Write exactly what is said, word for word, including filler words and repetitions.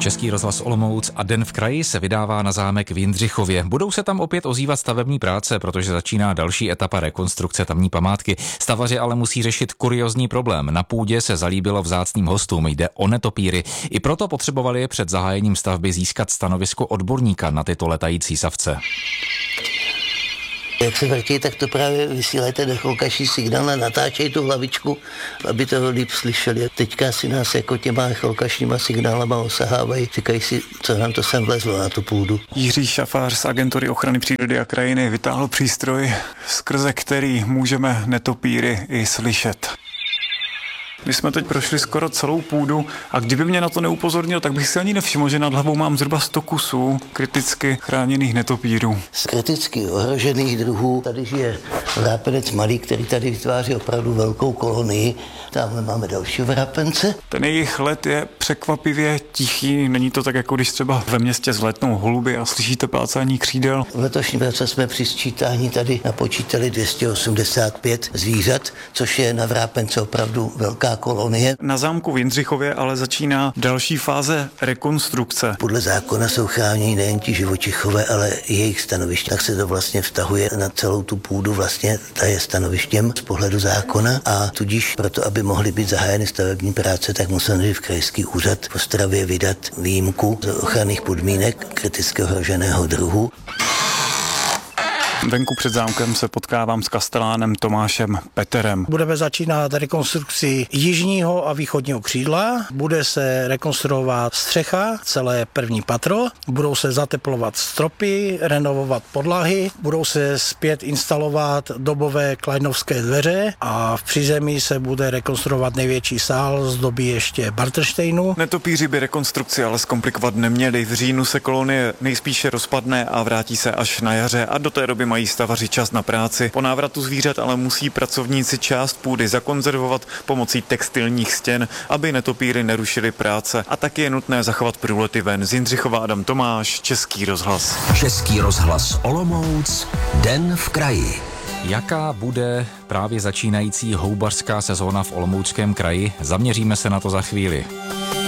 Český rozhlas Olomouc a Den v kraji se vydává na zámek v Jindřichově. Budou se tam opět ozývat stavební práce, protože začíná další etapa rekonstrukce tamní památky. Stavaři ale musí řešit kuriózní problém. Na půdě se zalíbilo vzácným hostům, jde o netopíry. I proto potřebovali před zahájením stavby získat stanovisko odborníka na tyto letající savce. Jak se vrtějí, tak to právě vysílejte do cholkaší signál a natáčej tu hlavičku, aby to líp slyšeli. Teďka si nás jako těma cholkašníma signálama osahávají, říkají si, co nám to sem vlezlo na tu půdu. Jiří Šafář z Agentury ochrany přírody a krajiny vytáhl přístroj, skrze který můžeme netopíry i slyšet. My jsme teď prošli skoro celou půdu a kdyby mě na to neupozornil, tak bych si ani nevšiml, že nad hlavou mám zhruba sto kusů kriticky chráněných netopírů. Z kriticky ohrožených druhů tady žije vrápenec malý, který tady vytváří opravdu velkou kolonii. Tamhle máme další vrápence. Ten jejich let je překvapivě tichý, není to tak, jako když třeba ve městě zletnou holuby a slyšíte plácání křídel. V letošním roce jsme při sčítání tady napočítali dvě stě osmdesát pět zvířat, což je na vrápence opravdu velká kolonie. Na zámku v Jindřichově ale začíná další fáze rekonstrukce. Podle zákona jsou chráněni nejen ti živočichové, ale i jejich stanoviště. Tak se to vlastně vztahuje na celou tu půdu, vlastně ta je stanovištěm z pohledu zákona a tudíž proto, aby mohly být zahájeny stavební práce, tak musel v krajský úřad v Ostravě vydat výjimku z ochranných podmínek kriticky ohroženého druhu. Venku před zámkem se potkávám s kastelánem Tomášem Peterem. Budeme začínat rekonstrukci jižního a východního křídla. Bude se rekonstruovat střecha, celé první patro. Budou se zateplovat stropy, renovovat podlahy. Budou se zpět instalovat dobové klajnovské dveře a v přízemí se bude rekonstruovat největší sál z doby ještě Bartersteinu. Netopíři by rekonstrukci ale zkomplikovat neměli. V říjnu se kolonie nejspíše rozpadne a vrátí se až na jaře a do té doby mají stavaři čas na práci. Po návratu zvířat ale musí pracovníci část půdy zakonzervovat pomocí textilních stěn, aby netopíry nerušily práce. A taky je nutné zachovat průlety ven. Z Jindřichova Adam Tomáš, Český rozhlas. Český rozhlas Olomouc, Den v kraji. Jaká bude právě začínající houbařská sezóna v Olomouckém kraji? Zaměříme se na to za chvíli.